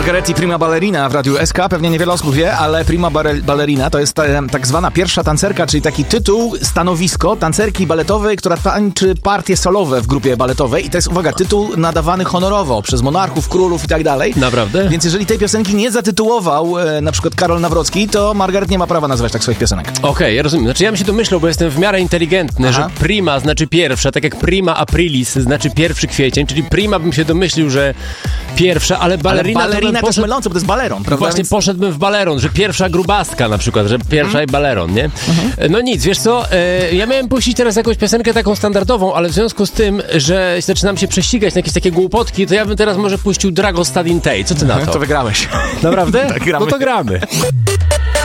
Margaretti Prima Ballerina w Radiu SK. Pewnie niewiele osób wie, ale Prima Ballerina to jest tak zwana pierwsza tancerka, czyli taki tytuł, stanowisko tancerki baletowej, która tańczy partie solowe w grupie baletowej. I to jest, uwaga, tytuł nadawany honorowo przez monarchów, królów i tak dalej. Naprawdę? Więc jeżeli tej piosenki nie zatytułował na przykład Karol Nawrocki, to Margaret nie ma prawa nazywać tak swoich piosenek. Okej, ja rozumiem. Znaczy ja bym się domyślał, bo jestem w miarę inteligentny, że prima znaczy pierwsza, tak jak prima aprilis znaczy 1 kwiecień, czyli prima bym się domyślił, że pierwsza, ale ballerina to jest mylące, bo to jest baleron, prawda? Właśnie poszedłbym w baleron, że pierwsza grubastka na przykład, że pierwsza i baleron, nie? No nic, wiesz co, ja miałem puścić teraz jakąś piosenkę taką standardową, ale w związku z tym, że zaczynam się prześcigać na jakieś takie głupotki, to ja bym teraz może puścił Dragostad in Tay. Co ty na to? To wygrałeś. Naprawdę? Tak, gramy. No to gramy.